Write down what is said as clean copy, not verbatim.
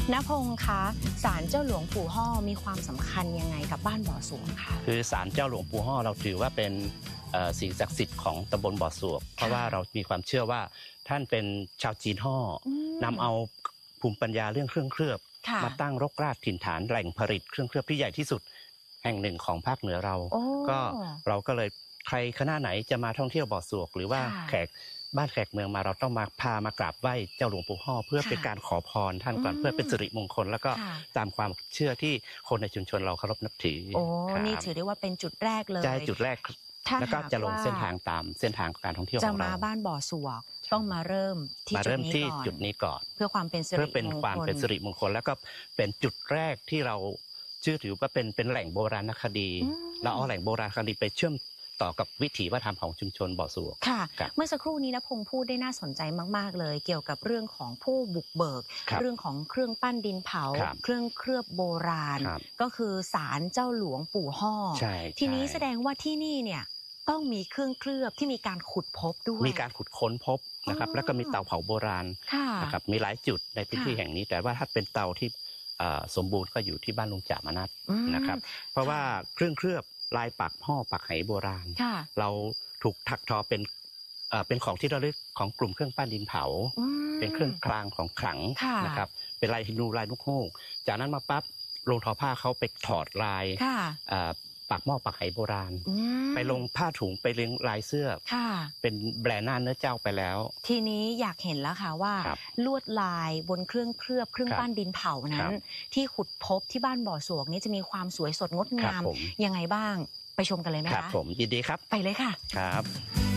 ณพงษ์คะศาลเจ้าหลวงปู่ฮ่อมีความสำคัญยังไงกับบ้านบ่อสวงคะคือศาลเจ้าหลวงปู่ฮ่อเราถือว่าเป็นสิ่งศักดิ์สิทธิ์ของตำบลบ่อสวกเพราะว่าเรามีความเชื่อว่าท่านเป็นชาวจีนฮ่อนำเอาภูมิปัญญาเรื่องเครื่องเคลือบมาตั้งรกรากถิ่นฐานแหล่งผลิตเครื่องเคลือบที่ใหญ่ที่สุดแห่งหนึ่งของภาคเหนือเราก็เราก็เลยใครคณะไหนจะมาท่องเที่ยวบ่อสวกหรือว่าแขกบ้านแขกเมืองมาเราต้องมาพามากราบไหว้เจ้าหลวงปู่ฮ่อเพื่อเป็นการขอพรท่านก่อนเพื่อเป็นสิริมงคลแล้วก็ตามความเชื่อที่คนในชุมชนเราเคารพนับถือโอ้นี่ถือได้ว่าเป็นจุดแรกเลยใช่จุดแรกแล้วก็จะลงเส้นทางตามเส้นทางการท่องเที่ยวของเราจะมาบ้านบ่อสวกต้องมาเริ่มที่จุดนี้ก่อนเพื่อความเป็นสิริมงคลแล้วก็เป็นจุดแรกที่เราเชื่อถือว่าเป็นแหล่งโบราณคดีเราเอาแหล่งโบราณคดีไปเชื่อมต่อกับวิถีวัฒนธรรมของชุมชนบ่อสวกค่ะเมื่อสักครู่นี้ณพงษ์พูดได้น่าสนใจมากๆเลยเกี่ยวกับเรื่องของผู้บุกเบิกเรื่องของเครื่องปั้นดินเผาเครื่องเคลือบโบราณก็คือศาลเจ้าหลวงปู่ฮ่อทีนี้แสดงว่าที่นี่เนี่ยต้องมีเครื่องเคลือบที่มีการขุดพบด้วยมีการขุดค้นพบนะครับแล้วก็มีเตาเผาโบราณนะครับมีหลายจุดในพื้นที่แห่งนี้แต่ว่าถ้าเป็นเตาที่สมบูรณ์ก็อยู่ที่บ้านลุงจ่ามนัสนะครับเพราะว่าเครื่องเคลือบลายปักห่อปักไหโบราณเราถูกถักทอเป็นของที่ระลึกของกลุ่มเครื่องปั้นดินเผาเป็นเครื่องกลางของขลังนะครับเป็นลายฮินูลายนกฮูกจากนั้นมาปั๊บโรงทอผ้าเขาไปถอดลายปักหม้อปักไหโบราณไปลงผ้าถุงไปเลี้ยงลายเสื้อเป็นแบรนด์หน้าเนื้อเจ้าไปแล้วทีนี้อยากเห็นแล้วค่ะว่าลวดลายบนเครื่องเคลือบเครื่องปั้นดินเผานั้นที่ขุดพบที่บ้านบ่อสวกนี้จะมีความสวยสดงดงามยังไงบ้างไปชมกันเลยไหมคะครับผมยินดีครับไปเลยค่ะครับ